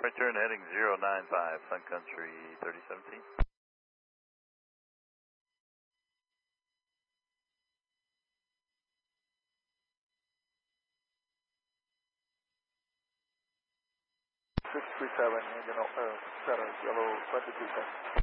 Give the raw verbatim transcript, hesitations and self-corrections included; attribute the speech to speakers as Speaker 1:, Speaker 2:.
Speaker 1: Return heading zero nine five, Sun Country thirty seventeen.
Speaker 2: six three seven, engine, uh, center, yellow twenty-two.